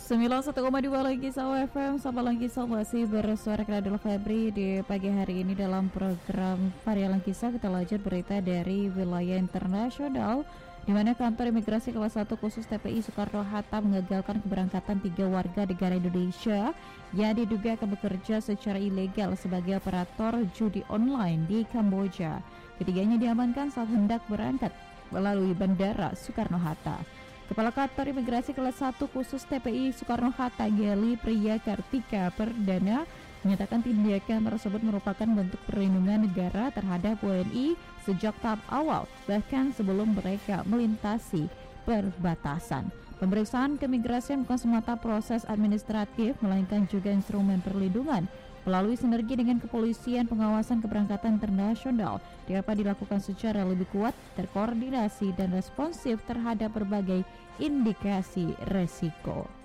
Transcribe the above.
91,2 lagi Sawa FM, sama lagi Sawa masih bersuara Kradul Febri di pagi hari ini dalam program Varialan Kisah. Kita lanjut berita dari wilayah internasional, di mana kantor imigrasi kelas 1 khusus TPI Soekarno-Hatta mengagalkan keberangkatan 3 warga negara Indonesia yang diduga akan bekerja secara ilegal sebagai operator judi online di Kamboja. Ketiganya diamankan saat hendak berangkat melalui Bandara Soekarno-Hatta. Kepala Kantor Imigrasi kelas 1 khusus TPI Soekarno-Hatta Geli Priya Kartika Perdana menyatakan tindakan tersebut merupakan bentuk perlindungan negara terhadap WNI sejak tahap awal, bahkan sebelum mereka melintasi perbatasan. Pemeriksaan keimigrasian bukan semata proses administratif, melainkan juga instrumen perlindungan. Melalui sinergi dengan kepolisian, pengawasan keberangkatan internasional dapat dilakukan secara lebih kuat, terkoordinasi dan responsif terhadap berbagai indikasi resiko.